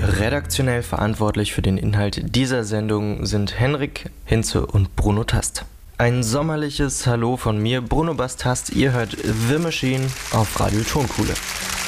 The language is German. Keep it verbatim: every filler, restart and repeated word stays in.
Redaktionell verantwortlich für den Inhalt dieser Sendung sind Henrik Hinze und Bruno Tast. Ein sommerliches Hallo von mir, Bruno Bastast. Ihr hört The Machine auf Radio Tonkuhle.